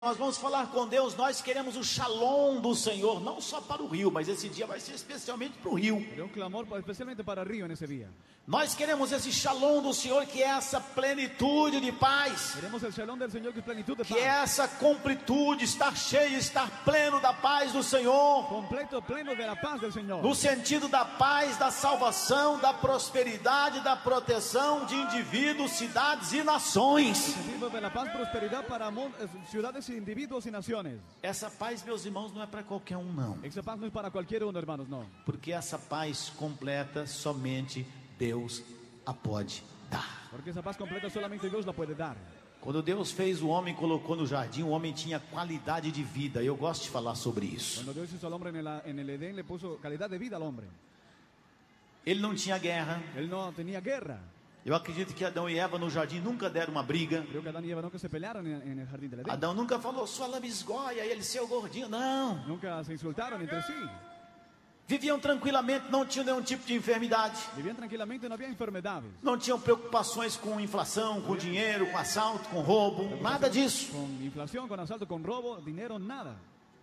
Nós vamos falar com Deus, nós queremos o shalom do Senhor, não só para o Rio, mas esse dia vai ser especialmente para o Rio. Pero un clamor especialmente para Río en ese día. Nós queremos esse shalom do Senhor, que é essa plenitude de paz, Queremos el shalom del Señor, que es plenitud de que paz. é essa completude, estar cheio, estar pleno da paz do Senhor, Completo, pleno de la paz del Señor. no sentido da paz, da salvação, da prosperidade, da proteção de indivíduos, cidades e nações. Sentido de la paz, prosperidad para ciudades, individuos y naciones. Essa paz, meus irmãos, não é para qualquer um, não, Esa paz no es para cualquier uno, hermanos, no. porque essa paz completa somente Deus a pode dar. Porque esa paz completa solamente Dios la puede dar. Quando Deus fez o homem, colocou no jardim, o homem tinha qualidade de vida. Eu gosto de falar sobre isso. Cuando Dios hizo al hombre en el Edén, le puso calidad de vida al hombre. Ele não tinha guerra. Él no tenía guerra. Eu acredito que Adão e Eva no jardim nunca deram uma briga. Creo que Adán y Eva nunca se pelearon en el jardín del Edén. Adão nunca falou, sua lambisgoia, ele seu gordinho. Não. Nunca se insultaron entre sí. Viviam tranquilamente, não tinham nenhum tipo de enfermidade. Vivían tranquilamente, no había enfermedades. Não tinham preocupações com inflação, com dinheiro, com assalto, com roubo. Nada disso. Con inflación, con asalto, con robo, dinero, nada.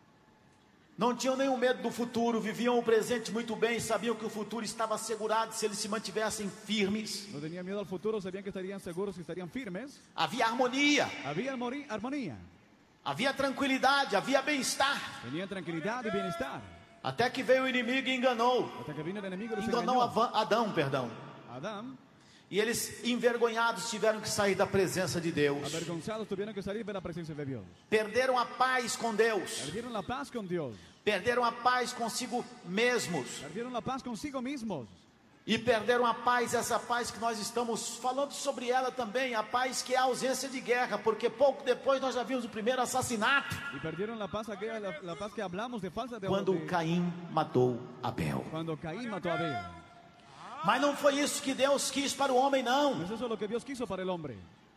Não tinham nenhum medo do futuro, viviam o presente muito bem, sabiam que o futuro estava assegurado se eles se mantivessem firmes. No tenían miedo al futuro, sabían que estarían seguros y estarían firmes. Havia harmonia, Había armonía, havia tranquilidade, havia bem-estar. tenían tranquilidad y bienestar. Até que veio o inimigo e enganou. Hasta que vino el enemigo y los Enganou engañó. Adão, perdão. Adán, E eles, envergonhados, tiveram que sair da presença de Deus. avergonzados, tuvieron que salir de la presencia de Dios. Perderam a paz com Deus. Perdieron la paz con Dios. Perderam a paz consigo mesmos. Perdieron la paz consigo mismos. E perderam a paz, essa paz que nós estamos falando sobre ela também, a paz que é a ausência de guerra, porque pouco depois nós já vimos o primeiro assassinato, Y perdieron la paz, aquella, la paz que hablamos de falsa de quando Caim matou Abel. cuando Caín mató a Abel. Mas não foi isso que Deus quis para o homem, No não. es eso lo que Dios quiso para el hombre.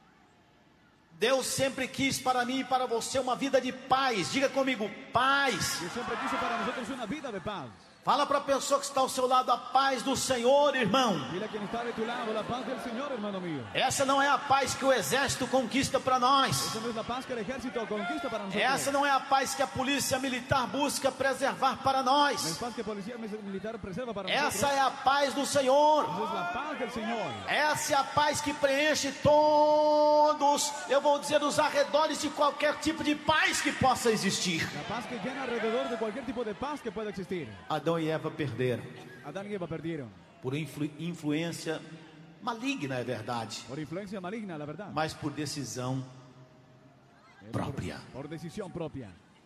Deus sempre quis para mim e para você uma vida de paz. Diga comigo, paz. Dios siempre quiso para nosotros una vida de paz. Fala para a pessoa que está ao seu lado, a paz do Senhor, irmão. Dile a quien está de tu lado, la paz del Señor, hermano mío. Essa não é a paz que o exército conquista para nós. Esa no es la paz que el ejército conquista para nosotros. Essa não é a paz que a polícia militar busca preservar para No es nós. paz que policía militar preserva para Essa nosotros. é a paz do Senhor. Esa es la paz del Señor. Essa é a paz que preenche todos, eu vou dizer, os arredores de qualquer tipo de paz que possa existir. La paz que llena alrededor de cualquier tipo de paz que pueda existir. Adão e Eva perderam Adán y Eva perdieron. por influência maligna, é verdade, Por influencia maligna, la verdad. mas por decisão própria. Por decisión propia.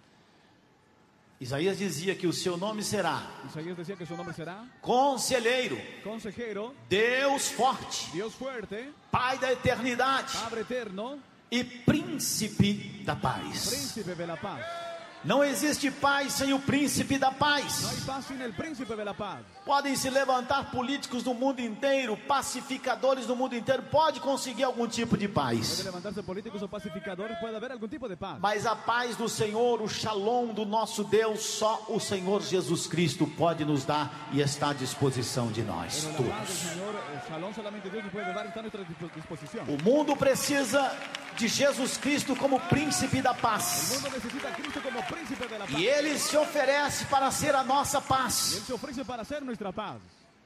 Isaías dizia que o seu nome será Isaías decía que su nombre será Conselheiro, Consejero, Deus forte, Dios fuerte, Pai da eternidade Padre eterno, e Príncipe da paz. Príncipe de la paz. Não existe paz sem o Príncipe da No hay paz. paz sin el Príncipe de la paz. Podem se levantar políticos do mundo inteiro, pacificadores do mundo inteiro, pode conseguir algum tipo de Puede paz. levantarse políticos o pacificadores, puede haber algún tipo de paz. Mas a paz do Senhor, o shalom do nosso Deus, só o Senhor Jesus Cristo pode nos dar e está à disposição de nós Pero la paz del todos. Señor, el shalom solamente Dios nos puede dar, está a nuestra disposición. O mundo precisa de Jesus Cristo como príncipe da El paz. mundo necesita a Cristo como príncipe de la paz. E ele se oferece para ser a nossa Y Él paz. se ofrece para ser nuestra paz.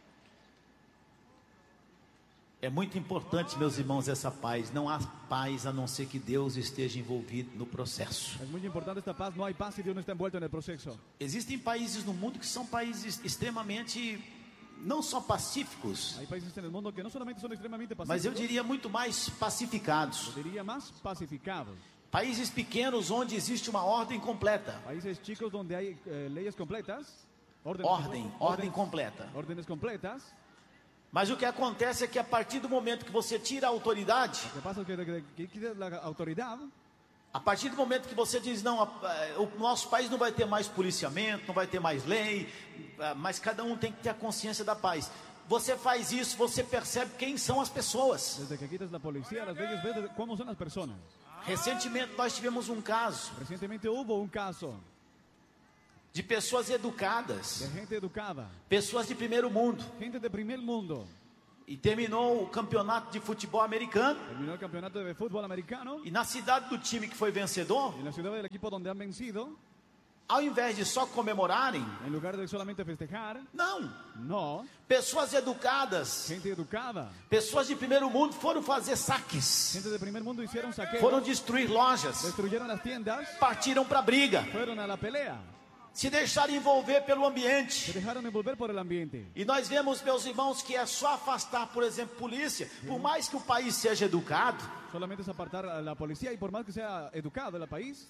É muito importante, meus irmãos, essa paz. Não há paz a não ser que Deus esteja envolvido no processo. Es muy importante esta paz. No hay paz si Dios no está envuelto en el proceso. Existem países no mundo que são países extremamente, não só pacíficos, Hay países en el mundo que no solamente son extremadamente mas eu pacíficos, diria muito mais pacificados. diría más pacificados. Países pequenos onde existe uma ordem completa. Países chicos donde hay leyes completas. Ordem completa. Órdenes completas. Mas o que acontece é que a partir do momento que você tira a autoridade, Lo que pasa es que quita la autoridad. a partir do momento que você diz, não, o nosso país não vai ter mais policiamento, não vai ter mais lei, mas cada um tem que ter a consciência da paz. Você faz isso, você percebe quem são as pessoas. Desde que quitas la policía, las leyes, ves cómo son las personas. Recentemente nós tivemos um caso Recientemente hubo un caso de pessoas educadas, de gente educada, pessoas de primeiro mundo, gente de primer mundo, E terminou o campeonato de futebol americano. Terminó el campeonato de fútbol americano. E na cidade do time que foi vencedor, En la ciudad del equipo donde han vencido, ao invés de só comemorarem, en lugar de solamente festejar, não. no, Pessoas educadas, gente educada, pessoas de primeiro mundo foram fazer saques, gente de primer mundo hicieron saqueos, foram destruir lojas, destruyeron las tiendas, partiram para a briga, fueron a la pelea, se deixaram envolver pelo se ambiente. dejaron envolver por el ambiente. E nós vemos, meus irmãos, que é só afastar, por exemplo, polícia. Por mais que o país seja educado, Solamente es apartar a la policía y por más que sea educado el país,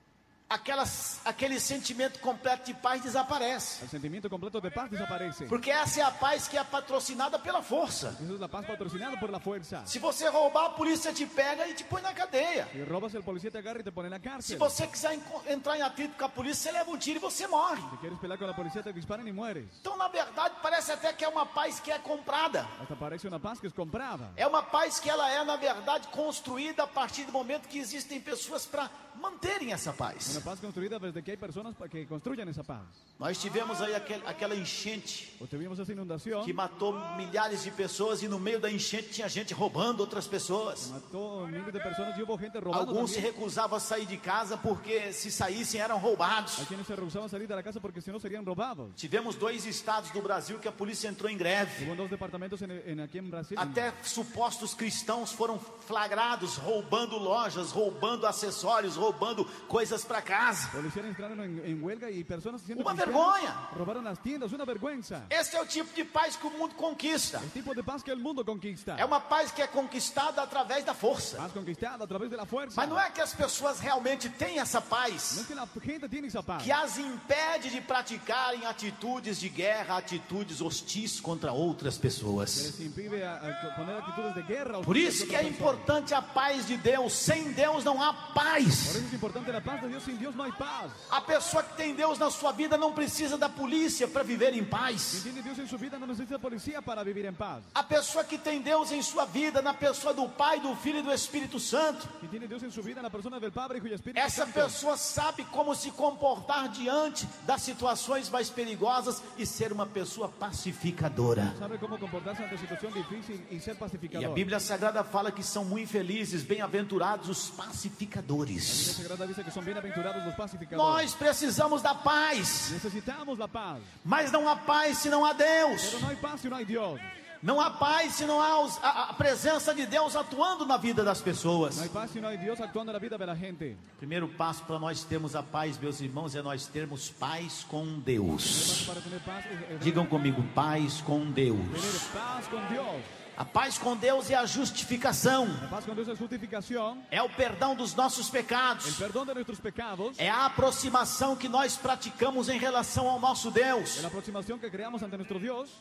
aquele sentimento completo de paz desaparece. el sentimiento completo de paz desaparece. Porque essa é a paz que é patrocinada pela força. Esa es la paz patrocinada por la fuerza. Se você roubar, a polícia te pega e te põe na cadeia. Si robas, el policía te agarra y te pone en la Se cárcel. você quiser entrar em atrito com a polícia, você leva um tiro e você morre. Si quieres pelear con la policía, te disparan y mueres. Então, na verdade, parece até que é uma paz que é comprada. Hasta parece una paz que es comprada. É uma paz que ela é, na verdade, construída a partir do momento que existem pessoas para manterem essa paz. Una paz construida desde que hay personas que construyan esa paz. Nós tivemos aí aquela enchente O tuvimos esa inundación que matou milhares de pessoas e no meio da enchente tinha gente roubando outras pessoas. mató miles de personas y hubo gente robando. Alguns se también. recusavam a sair de casa porque se saíssem eram roubados. Hay quienes se rehusaban salir de la casa porque si no serían robados. Tivemos 2 estados do Brasil que a polícia entrou em greve. Hubo 2 departamentos aquí en Brasil. Até supostos cristãos foram flagrados roubando lojas, roubando acessórios, roubando coisas para casa. Policías entraron en huelga y personas siendo Uma cristianas vergonha. robaron las tiendas. Una vergüenza. Esse é o tipo de paz que o mundo conquista. El tipo de paz que el mundo conquista. É uma paz que é conquistada através da força. Paz conquistada a través de la fuerza. Mas não é que as pessoas realmente têm essa No paz es que la gente tiene esa paz. que as impede de praticarem atitudes de guerra, atitudes hostis contra outras Que pessoas. les impide a poner actitudes de guerra. o Por isso que é importante a paz de Deus. Sem Deus não há Por paz. eso es importante la paz de Dios. Sin Dios no hay paz. A pessoa que tem Deus na sua vida não precisa da polícia para viver em Quien paz. tiene Dios en su vida no necesita policía para vivir en paz. A pessoa que tem Deus em sua vida, na pessoa do Pai, do Filho e do Espírito Santo, Quien tiene Dios en su vida en la persona del Padre, Hijo y Espíritu essa Santo. pessoa sabe como se comportar diante das situações mais perigosas e ser uma pessoa pacificadora. Sabe cómo comportarse ante situación difícil y ser E a pacificador. Bíblia Sagrada fala que são muito felizes, bem-aventurados os La pacificadores. Biblia Sagrada dice que son bienaventurados los pacificadores. Nós precisamos da paz, Necesitamos la paz. mas não há paz se não há Deus. Pero no hay paz si no hay Dios. Não há paz se não há a presença de Deus atuando na vida das No pessoas. hay paz si no hay Dios actuando en la vida de la gente. Primeiro passo para nós termos a paz, meus irmãos, é nós termos paz com El Deus. paso para tener paz es Digam comigo, paz com tener Deus. paz con Dios. A paz com Deus é a justificação, La paz con Dios es justificación, é o perdão dos nossos el pecados, perdón de nuestros pecados, é a aproximação que nós praticamos em relação ao nosso Deus. la aproximación que creamos ante nuestro Dios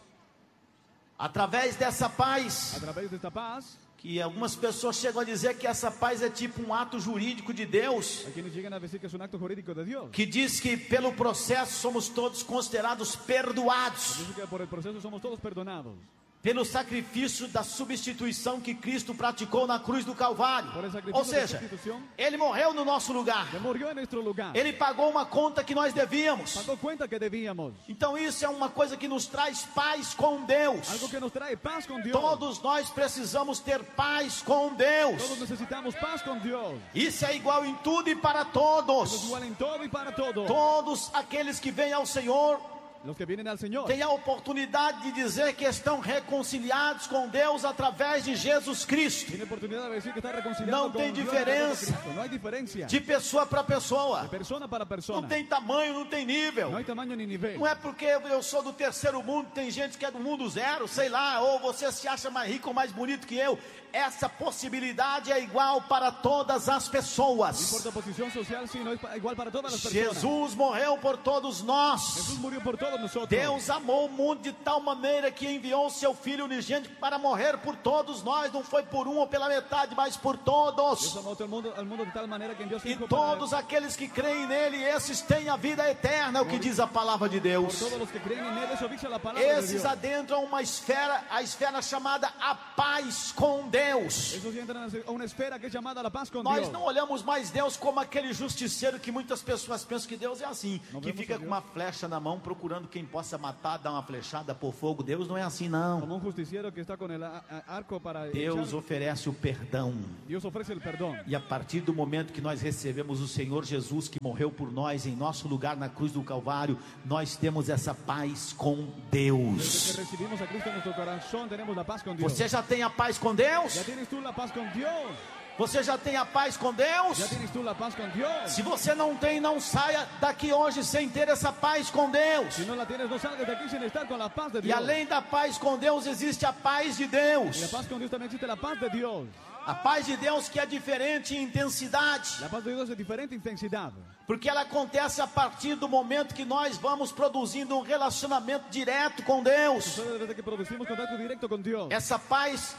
Através dessa paz, a través de esta paz. que algumas pessoas chegam a dizer que essa paz é tipo um ato jurídico de Deus, Hay quienes llegan a decir que es un acto jurídico de Dios. que diz que pelo processo somos todos considerados perdoados, Dice que por el proceso somos todos perdonados. pelo sacrifício da substituição que Cristo praticou na cruz do Calvário. Por el sacrificio Ou de seja, sustitución, Ele morreu no nosso lugar, que murió en nuestro lugar. Ele pagou uma conta que nós devíamos. Pagó cuenta que debíamos. Então isso é uma coisa que nos traz paz com Deus. Algo que nos trae paz con Dios. Todos nós precisamos ter paz com Deus. Todos necesitamos paz con Dios. Isso é igual em tudo e para Eso es todos. igual en todo y para todo. Todos aqueles que vêm ao Senhor Los que vienen al Señor têm a oportunidade de dizer que estão reconciliados com Deus através de Jesus Cristo. tienen oportunidad de decir que está reconciliado No con tem Dios a través de diferença. Cristo. No hay diferencia. De pessoa para De pessoa. persona para persona. Não tem tamanho, não tem nível. No hay tamaño ni nivel. Não é porque eu sou do terceiro mundo, tem gente que é do mundo zero, sei lá, ou você se acha mais rico ou mais bonito que eu. Essa possibilidade é igual para todas as No pessoas. importa posición social, sino es igual para todas las personas. Jesus morreu por todos nós. Jesús murió por todos nosotros. Deus amou o mundo de tal maneira que enviou o seu Filho unigênito para morrer por todos nós. Não foi por um ou pela metade, mas por Dios todos. amó al mundo de tal manera que envió a su E Hijo todos aqueles que creem nele, esses têm a vida eterna, é o que diz a palavra de por Deus. todos los que creen en Él. Eso dice la palabra de Esses Dios. adentram uma esfera, a esfera chamada a paz com Deus. Deus. Esos ya entran a una esfera que es llamada la paz con Nós Dios. não olhamos mais Deus como aquele justiceiro que muitas pessoas pensam que Deus é assim, Não que vemos fica a com Deus. uma flecha na mão procurando quem possa matar, dar uma flechada por fogo. Deus não é assim, não. Como un justiciero que está con el arco para Deus echar. oferece o perdão. Dios ofrece el perdón. E a partir do momento que nós recebemos o Senhor Jesus, que morreu por nós em nosso lugar na cruz do Calvário, nós temos essa paz com Desde Deus. que recibimos a Cristo en nuestro corazón, tenemos la paz con Dios. Você já tem a paz com Deus? ¿Ya tienes tú la paz con Dios? Você já tem a paz com Deus? ¿Ya tienes tú la paz con Dios? Se você não tem, não saia daqui hoje sem ter essa paz com Deus. Si no la tienes, no salgas de aquí sin estar con la paz de E Dios. além da paz com Deus, existe a paz de Y la Deus. paz con Dios también existe la paz de Dios. A paz de Deus que é diferente em intensidade, La paz de Dios es de diferente intensidad. porque ela acontece a partir do momento que nós vamos produzindo um relacionamento direto com Deus. Sucede desde que producimos contacto directo con Dios. Essa paz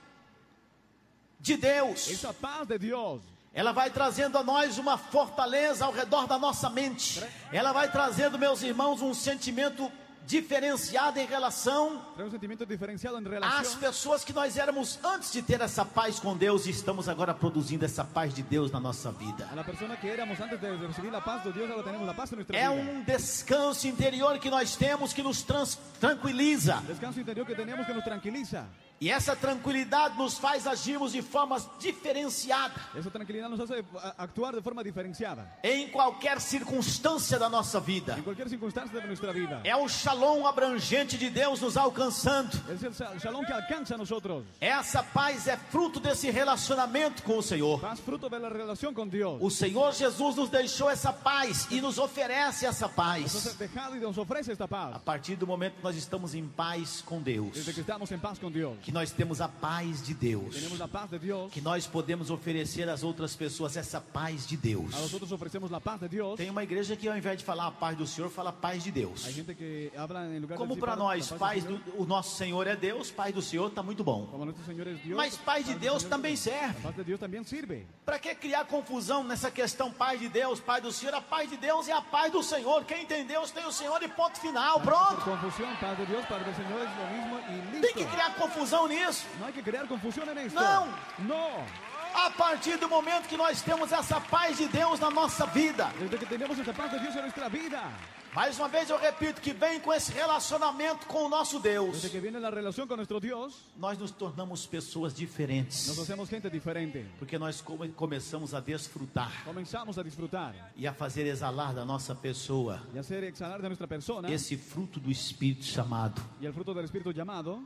de Deus, Esa paz de Dios ela vai trazendo a nós uma fortaleza ao redor da nossa mente. Ela vai trazendo, meus irmãos, um sentimento diferenciado em relação trae un sentimiento diferenciado en às relación pessoas que nós éramos antes de ter essa paz com Deus, e estamos agora produzindo essa paz de Deus na nossa vida. a la persona que éramos antes de recibir la paz de Dios. Ahora tenemos la paz en nuestra É vida. um descanso interior que nós temos que nos tranquiliza. Descanso interior que tenemos que nos tranquiliza. E essa tranquilidade nos faz agirmos de forma diferenciada Esa tranquilidad nos hace actuar de forma diferenciada em qualquer circunstância da nossa vida. en cualquier circunstancia de nuestra vida. É o shalom abrangente de Deus nos alcançando. Es el shalom que alcanza a nosotros. Essa paz é fruto desse relacionamento com o Senhor. Paz fruto de la relación con Dios. O Senhor Jesus nos deixou essa paz e nos oferece essa Nos paz. ha dejado y nos ofrece esta A paz. partir do momento que nós estamos em paz com Deus, Desde que estamos en paz con Dios. que nós temos a paz de Deus, Tenemos la paz de Dios. que nós podemos oferecer às outras pessoas essa paz de Deus. A nosotros ofrecemos la paz de Dios. Tem uma igreja que ao invés de falar a paz do Senhor, fala a paz de Deus. Hay gente que habla en lugar Como de decir para la nós, paz paz del do, Señor, o nosso Senhor é Deus, paz do Senhor está muito bom. como nuestro Señor es Dios. Mas paz de del Deus Señor também es- serve. La paz de Dios también sirve. Para que criar confusão nessa questão paz de Deus, paz do Senhor? A paz de Deus é a paz do Senhor. Quem tem Deus tem o Senhor e ponto final. Por Pronto. confusión, paz de Dios, paz del Señor es lo mismo y Tem que listo. criar confusão nisso. No hay que crear confusión en esto. No. No. A partir do momento que nós temos essa paz de Deus na nossa vida. Desde que tenemos esta paz de Dios en nuestra vida. Mais uma vez eu repito que vem com esse relacionamento com o nosso Deus. Desde que viene la relación con nuestro Dios, Nós nos tornamos pessoas nos diferentes. hacemos gente diferente. Porque nós começamos a desfrutar Comenzamos a disfrutar e a fazer exalar da nossa pessoa y hacer exhalar de nuestra persona esse fruto do Espírito chamado y el fruto del Espíritu llamado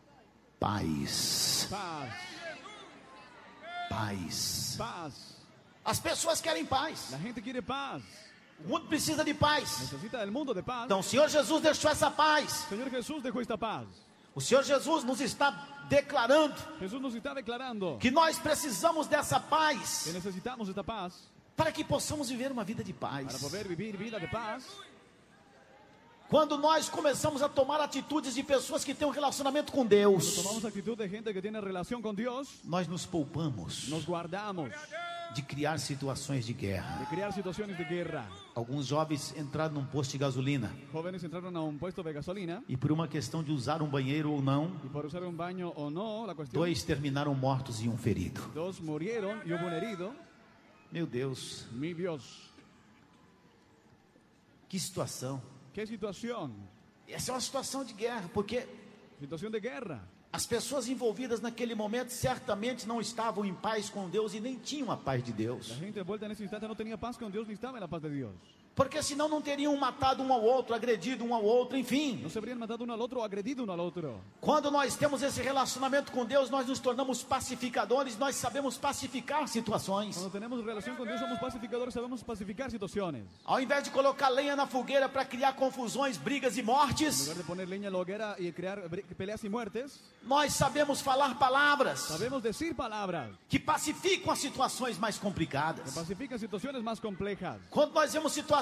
paz. paz. Paz. Paz. As pessoas querem paz. La gente quiere paz. O mundo precisa de paz. Necesita del mundo de paz. Então o Senhor Jesus deixou essa paz. Señor Jesús dejó esta paz. O Senhor Jesus nos está declarando Jesús nos está declarando que nós precisamos dessa que paz necesitamos esta paz para que possamos viver uma vida de para paz. poder vivir vida de paz. Quando nós começamos a tomar atitudes de pessoas que têm um relacionamento com Cuando Deus, tomamos actitud de gente que tiene relación con Dios, nós nos poupamos nos guardamos de criar situações de guerra. de crear situaciones de guerra. Alguns jovens entraram num posto de gasolina Jóvenes entraron a un puesto de gasolina e por uma questão de usar um banheiro ou não, y por usar un baño o no, la cuestión, 2 terminaram mortos e um ferido. 2 murieron y hubo un herido. Meu Deus, Mi Dios, que situação. qué situación. Essa é uma situação de guerra, porque Situación de guerra. as pessoas envolvidas naquele momento certamente não estavam em paz com Deus e nem tinham a paz de Deus. La gente envuelta en ese instante no tenía paz con Dios ni estaba en la paz de Dios. Porque senão não teriam matado um ao outro, agredido um ao outro, enfim. No se habrían matado uno al otro o agredido uno al otro. Quando nós temos esse relacionamento com Deus, nós nos tornamos pacificadores, nós sabemos pacificar situações. Cuando tenemos relación con Dios somos pacificadores, sabemos pacificar situaciones. Ao invés de colocar lenha na fogueira para criar confusões, brigas e En mortes, lugar de poner leña en la hoguera y crear peleas y muertes, nós sabemos falar palavras sabemos decir palabras que pacificam as situações mais que complicadas. pacifican situaciones más complejas. Quando nós vemos situações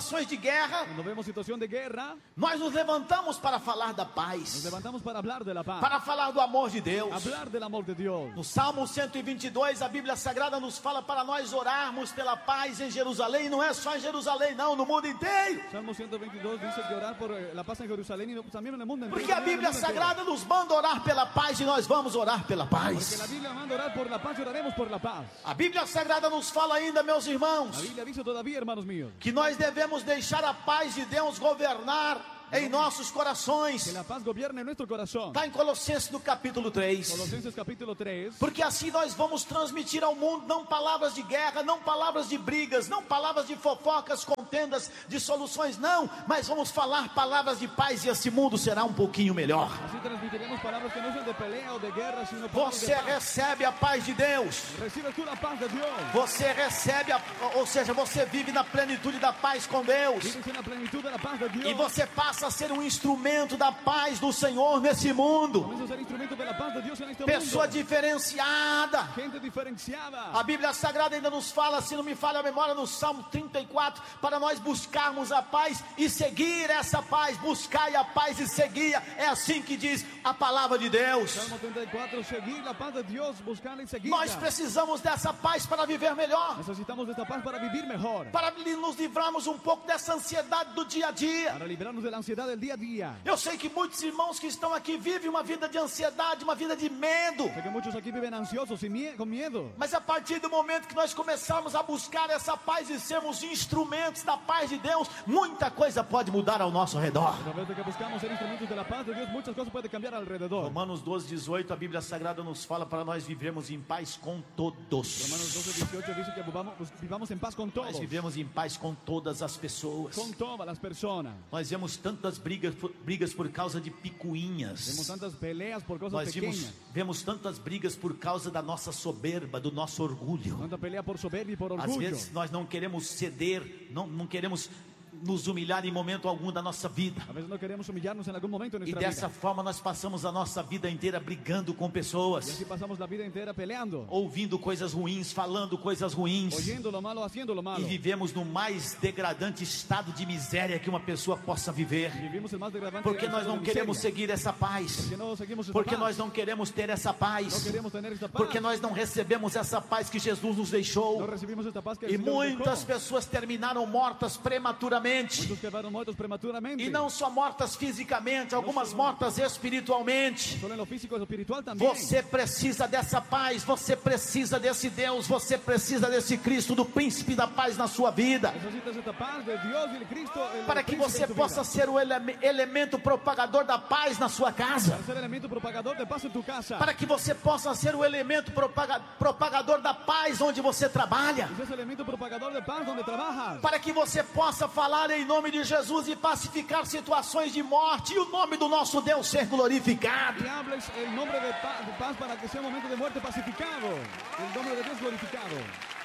situações de guerra, cuando vemos situación de guerra, nós nos levantamos para falar da nos paz, levantamos para hablar de la paz, para falar do amor de Deus. hablar del amor de Dios. No Salmo 122, a Bíblia Sagrada nos fala para nós orarmos pela paz em Jerusalém. Não é só em Jerusalém, não, no mundo inteiro. Salmo 122 dice que orar por la paz en Jerusalén y también en el mundo entero. Porque a Bíblia Sagrada nos manda orar pela paz e nós vamos orar pela Porque paz. la Biblia manda orar por la paz y oraremos por la paz. A Bíblia Sagrada nos fala ainda, meus La irmãos, Biblia dice todavía, hermanos míos, que nós devemos deixar a paz de Deus governar em nossos que corações. la paz gobierne en nuestro corazón. Está em Colossenses no capítulo 3. Colosenses capítulo 3. Porque assim nós vamos transmitir ao mundo não palavras de guerra, não palavras de brigas, não palavras de fofocas, contendas, de soluções, não. Mas vamos falar palavras de paz e esse mundo será um pouquinho melhor. Así transmitiremos palabras que no son de pelea o de guerra, sino palabras de Você paz. recebe a paz de Deus. Recibes tú la paz de Dios. Você recebe, ou seja, você vive na plenitude da paz com Deus. Vives en la plenitud de la paz de Dios. E você passa a ser um instrumento da paz do Senhor nesse mundo. Comienza a ser instrumento de la paz de Dios en este Pessoa mundo. diferenciada. Gente diferenciada. A Bíblia Sagrada ainda nos fala, se não me falha a memória, no Salmo 34, para nós buscarmos a paz e seguir essa paz. Buscai a paz e segui-a. É assim que diz a palavra de Deus. Salmo 34, seguir la paz de Dios, buscarla y seguirla. Nós precisamos dessa paz para viver melhor, Necesitamos de esta paz para vivir mejor. para nos livrarmos um pouco dessa ansiedade do dia a dia. Para librarnos de la ansiedad del día a día. Eu sei que muitos irmãos que estão aqui vivem uma vida de ansiedade, uma vida de medo. Sé que muchos aquí viven ansiosos y con miedo. Mas a partir do momento que nós começarmos a buscar essa paz e sermos instrumentos da paz de Deus, muita coisa pode mudar ao nosso redor. A través de que buscamos ser instrumentos de la paz de Dios, muchas cosas pueden cambiar alrededor. Romanos 12, 18, a Bíblia Sagrada nos fala para nós vivermos em paz com todos. Romanos 12, 18 dice que vivamos en paz con todos. Nós vivemos em paz com todas as pessoas. Con todas las personas. Nós vemos tantas brigas por causa de Vemos picuinhas. tantas peleas por cosas Nós pequeñas. vemos tantas brigas por causa da nossa soberba, do nosso orgulho. Tanta pelea por soberbia y por Às orgullo. vezes nós não queremos ceder, não queremos nos humilhar em momento algum da nossa vida. A veces no queremos humillarnos en algún momento en E nuestra dessa vida. forma nós passamos a nossa vida inteira brigando com Y pessoas, así pasamos la vida entera peleando. ouvindo coisas ruins, falando coisas ruins. Oyendo lo malo, haciendo lo E malo. vivemos no mais degradante estado de miséria que uma pessoa possa viver. Vivimos el más degradante Porque nós estado não de queremos miseria. seguir essa paz. Porque no seguimos esta Porque paz. nós não queremos ter essa No paz. queremos tener esta paz. Porque nós não recebemos essa paz que Jesus nos No deixou. recibimos esta paz que el E Señor nos muitas dejó. pessoas terminaram mortas prematuramente. Muchos quedaron muertos prematuramente. E não só mortas fisicamente, algumas mortas espiritualmente. Solo en lo físico y lo espiritual también. Você precisa dessa paz, você precisa desse Deus, você precisa desse Cristo, do príncipe da paz na sua vida. Necesitas esta paz de Dios y el Cristo. Para que você possa ser o elemento propagador da paz na sua casa. Para ser elemento propagador de paz en tu casa. Para que você possa ser o elemento propagador da paz onde você trabalha. Y seas elemento propagador de paz donde trabajas. Para que você possa falar em nome de Jesus e pacificar situações de morte e o nome do nosso Deus ser glorificado. Y hables el nombre de paz para que sea un momento de muerte pacificado. El nombre de Dios glorificado.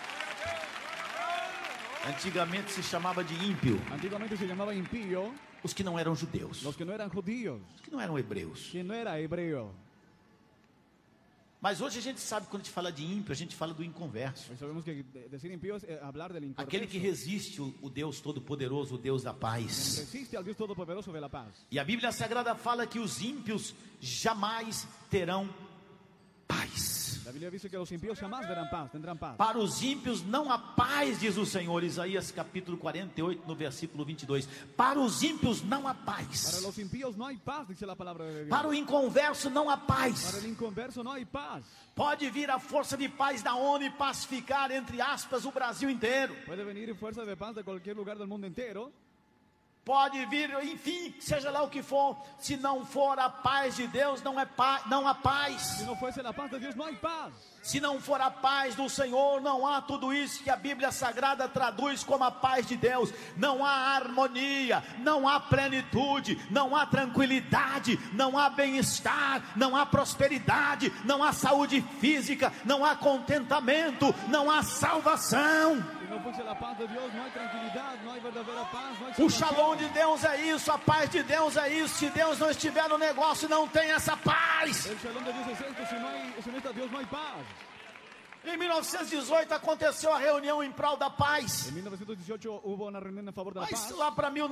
Antigamente se chamava de ímpio Antiguamente se llamaba impío os que não eram judeus, los que no eran judíos, os que não eram hebreus. quien no era hebreo. Mas hoje a gente sabe que quando a gente fala de ímpio, a gente fala do inconverso. Hoy sabemos que decir impío es hablar del Aquele que inconverso. resiste o Deus Todo-Poderoso, o Deus da paz. Resiste al Dios Todopoderoso de la paz. E a Bíblia Sagrada fala que os ímpios jamais terão paz. La Biblia dice que los impíos jamás verán paz, tendrán paz. Para os ímpios não há paz, diz o Senhor, Isaías capítulo 48, no versículo 22. Para os ímpios não há Para paz. los impíos no hay paz, dice la palabra de Dios. Para o inconverso não há Para paz. el inconverso no hay paz. Pode vir a força de paz da ONU e pacificar, entre aspas, o Brasil inteiro. Puede venir fuerza de paz de cualquier lugar del mundo entero. Pode vir, enfim, seja lá o que for. Se não for a paz de Deus, não há paz. Si no fuese la paz de Dios, no hay paz. Se não for a paz do Senhor, não há tudo isso que a Bíblia Sagrada traduz como a paz de Deus. Não há harmonia, não há plenitude, não há tranquilidade, não há bem-estar, não há prosperidade, não há saúde física, não há contentamento, não há salvação. Si no fuese la paz de Dios, no hay tranquilidad, no hay verdadera paz, no hay O salvación. shalom de Deus é isso, a paz de Deus é isso. Se Deus não estiver no negócio, não tem essa paz. El shalom de Dios es esto, si no está Dios, no hay paz. Em 1918 aconteceu a reunião em prol da paz. En 1918 hubo una reunión en favor de la Mas paz. lá para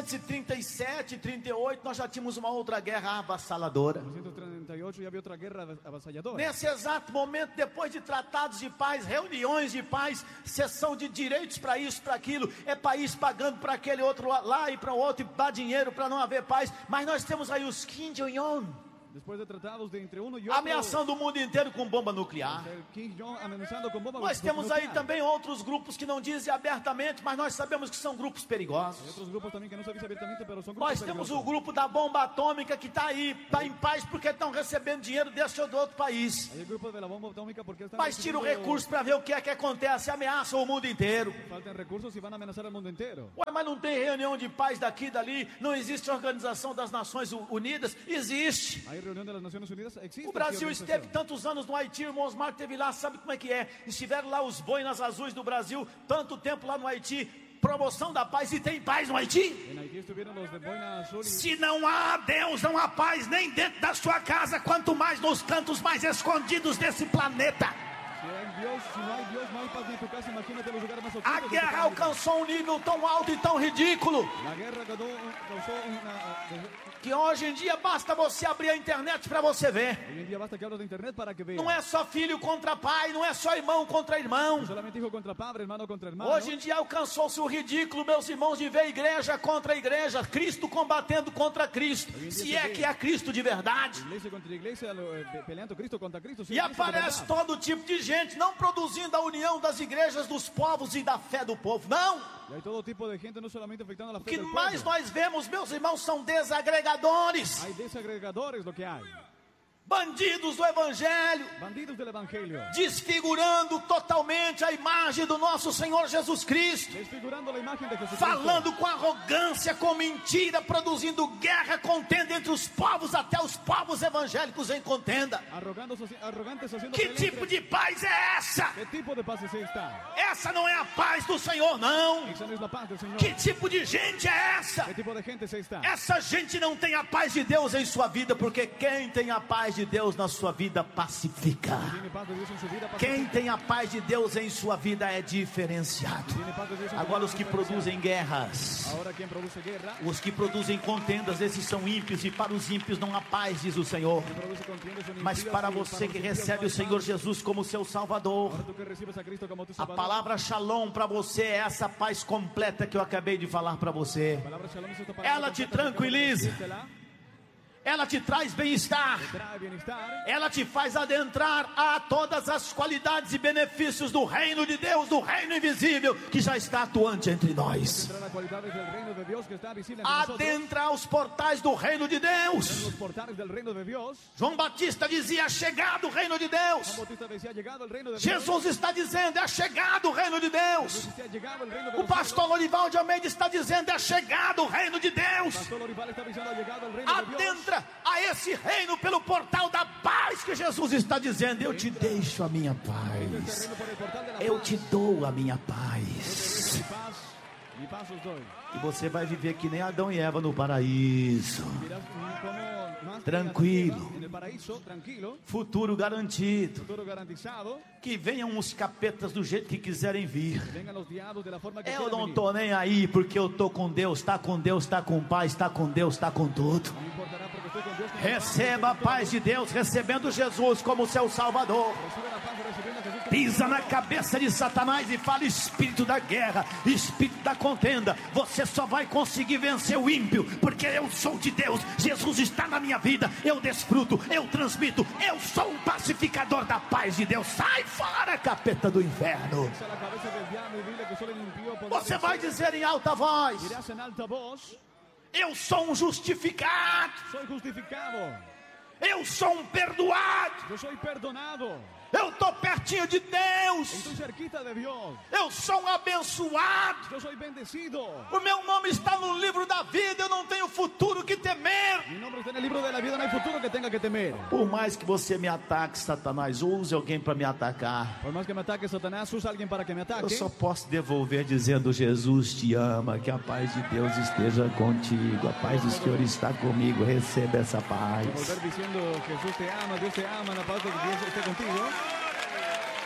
1937, 38, nós já tínhamos uma outra guerra avassaladora. En 1938 ya había otra guerra avasalladora. Nesse exato momento, depois de tratados de paz, reuniões de paz, sessão de direitos para isso, para aquilo, é país pagando para aquele outro lá e para o outro, e dá dinheiro para não haver paz. Mas nós temos aí os Kim Jong-un Después de tratados de entre uno y otro, ameaçando o mundo inteiro com bomba nuclear. el Kim Jong amenazando con bombas Nós temos aí nucleares. também outros grupos que não dizem abertamente, mas nós sabemos que são grupos Hay perigosos. otros grupos también que no se dice abiertamente, pero son grupos Nós temos o peligrosos. grupo da bomba atômica que está aí, está em paz porque estão recebendo dinheiro desse ou do outro país. Hay el grupo de la bomba atómica porque están Mas tira o recibiendo- recurso para ver o que é que acontece, ameaçam o mundo inteiro. faltan recursos y van a amenazar al mundo entero. Ué, mas não tem reunião de paz daqui e dali? Não existe Organização das Nações Unidas? Existe. Hay reunión de las Naciones Unidas, existe. O Brasil sí, esteve organización. tantos anos no Haiti, o irmão Osmar esteve lá, sabe como é que é? Estiveram lá os boinas azuis do Brasil, tanto tempo lá no Haiti, promoção da paz, e tem paz no Haiti? En Haití estuvieron los de Boina Azul y Se não há Deus, não há paz nem dentro da sua casa, quanto mais nos cantos mais escondidos desse planeta. si hay Dios, si no hay Dios, no hay paz ni en tu casa. Imagínate los lugares más A ocultos. de tu guerra planeta. alcançou um nível tão alto e tão ridículo La guerra causó una... que hoje em dia basta você abrir a internet para você ver. Hoy en día basta que hables de internet para que veas. Não é só filho contra pai, não é só irmão contra irmão. Solamente hijo contra padre, hermano contra hermano. Hoje em dia alcançou-se o ridículo, meus irmãos, de ver igreja contra igreja, Cristo combatendo contra Cristo, se é que é Cristo de verdade. Iglesia contra iglesia, peleando Cristo contra Cristo. E aparece todo tipo de gente, não produzindo a união das igrejas, dos povos e da fé do povo, não. Y hay todo tipo de gente, no solamente afectando a la O fe que del mais pueblo. nós vemos, meus irmãos, são desagregadores, Hay desagregadores, lo que hay. bandidos do evangelho, Bandidos del evangelio. desfigurando totalmente a imagem do nosso Senhor Jesus Cristo, Desfigurando la imagen de Jesucristo. falando com arrogância, com mentira, produzindo guerra, contenda entre os povos, até os povos evangélicos em contenda. Arrogantes haciendo Que pelea tipo entre- de paz é essa? ¿Qué tipo de paz es esta? Essa não é a paz do Senhor, não. Esa no es la paz del Señor. Que tipo de gente é essa? ¿Qué tipo de gente es esta? Essa gente não tem a paz de Deus em sua vida, porque quem tem a paz de Deus na sua vida pacifica. Tiene paz de Dios en su vida. Quem tem a paz de Deus em sua vida é diferenciado. Tiene paz de Dios en su Agora vida, os que diferenciado. produzem guerras, Ahora quien produce guerra, os que produzem contendas, esses são ímpios, e para os ímpios não há paz, diz o Senhor. quien produce contiendas son Mas impíos, para y você los que impíos recebe no o hay Senhor paz. Jesus como seu Salvador, Ahora tú que recibes a Cristo como tu a Salvador, palavra Shalom para você é essa paz completa que eu acabei de falar para você. la palabra Shalom es esta palabra Ela te completa que acabo de tranquiliza. decírtela, Ela te traz bem-estar. trae bienestar, Ela te faz adentrar a todas as qualidades e benefícios do reino de Deus, do reino invisível que já está atuante entre nós. entrar a cualidades del reino de Dios que está visible entre nosotros, Adentra aos portais do reino de en Deus. los portales del reino de Dios. João Batista dizia: é chegado o reino de Juan Deus. Bautista decía: llegado el reino de Dios. Jesus está dizendo: é chegado o reino de Deus. Decía: llegado el reino de O los pastor Lorival de Almeida está dizendo: é chegado o reino de cielos. Deus. Pastor Lorival está diciendo: ha llegado el reino de Dios. Adentra a esse reino pelo portal da paz que Jesus está dizendo: eu te deixo a minha Este paz, reino por el portal de la eu paz. te dou a minha Yo te paz. doy mi paz os doy. E você vai viver que nem Adão e Eva no paraíso, Mirás como más Tranquilo. en el paraíso, tranquilo, futuro garantido. futuro garantizado. Que venham os capetas do jeito que quiserem vir, Vengan los diablos de la forma que eu quieran não venir. tô nem aí, porque eu tô com Deus, tá com Deus, tá com paz, tá com Deus, tá com tudo. No importará porque estoy con Dios. con Receba a paz de Deus, recebendo Jesus como seu Salvador. Recibe la paz recibiendo a Jesús como Pisa na cabeça de Satanás e fala: espírito da guerra, espírito da contenda, você só vai conseguir vencer o ímpio, porque eu sou de Deus, Jesus está na minha vida, eu desfruto, eu transmito, eu sou um pacificador da paz de Deus. Sai fora, capeta do inferno. a la cabeza del diablo y dile que solo el impío podrá Você vencer. vai dizer em alta voz: Dirás en alta voz: eu sou um justificado, soy justificado, eu sou um perdoado, yo soy perdonado, eu estou pertinho de Deus, estoy cerquita de Dios, eu sou um abençoado. yo soy bendecido. O meu nome está no livro da vida, eu não tenho futuro que temer. Mi nombre está en el libro de la vida, no hay futuro que tenga que temer. Por mais que você me ataque, Satanás, use alguém para me atacar, Por más que me ataque Satanás, usa alguien para que me eu ataque. só posso devolver dizendo: Jesus te ama, que a paz de Deus esteja contigo, a paz do Senhor está comigo, receba essa paz. Volver diciendo: Jesús te ama, Dios te ama, la paz de Dios esté contigo.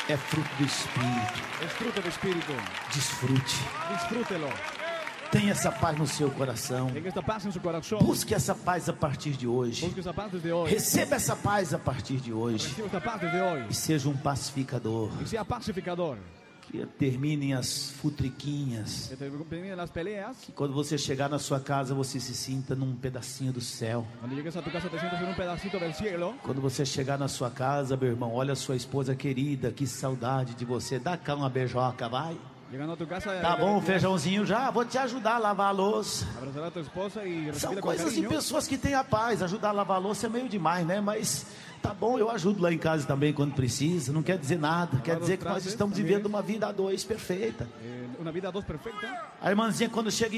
é fruto do Espírito. Es fruto del Espíritu. Desfrute. Disfrútelo. Tenha essa paz no seu coração. Tenga esta paz en su corazón. Busque essa paz a partir de hoje. Busque esa paz desde hoy. Receba essa paz a partir de hoje. Reciba esta paz desde hoy. E seja um pacificador. Y sea pacificador. Que terminem as futriquinhas. Que terminen las peleas. Que quando você chegar na sua casa, você se sinta num pedacinho do céu. Cuando llegues a tu casa te sientes en un pedacito del cielo. Quando você chegar na sua casa, meu irmão, olha a sua esposa querida, que saudade de você. Dá cá uma beijoca, vai. Llegando a tu casa. Tá bom, feijãozinho já, vou te ajudar a lavar a louça. Abrazar a tu esposa y São recibirla con coisas e cariño. pessoas que têm a paz. Ajudar a lavar a louça é meio demais, né? Mas tá bom, eu ajudo lá em casa também quando precisa. Não quer dizer nada. Quer dizer que nós estamos vivendo uma vida a dois perfeita. Una vida a dos perfecta. A irmãzinha, quando chega